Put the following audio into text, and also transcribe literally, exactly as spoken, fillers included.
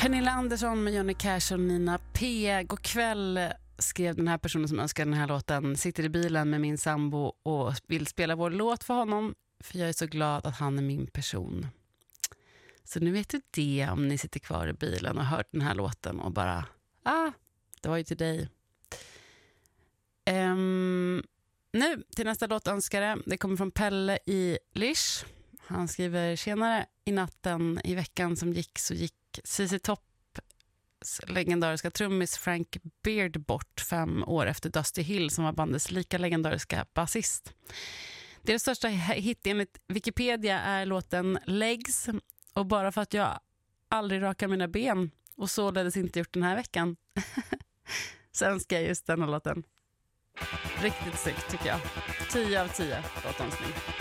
Pernilla Andersson med Johnny Cash och Nina P. God kväll, skrev den här personen som önskar den här låten. Sitter i bilen med min sambo och vill spela vår låt för honom, för jag är så glad att han är min person. Så nu vet du det, om ni sitter kvar i bilen och hört den här låten och bara, ah, det var ju till dig. Um, nu till nästa låtönskare. Det kommer från Pelle i Lish. Han skriver: senare i natten i veckan som gick så gick C C Topps legendariska trummis Frank Beard bort fem år efter Dusty Hill, som var bandets lika legendariska basist. Deras största hit enligt Wikipedia är låten Legs, och bara för att jag aldrig rakar mina ben och således inte gjort den här veckan så önskar jag just den här låten. Riktigt snyggt tycker jag. tio av tio låtönskning.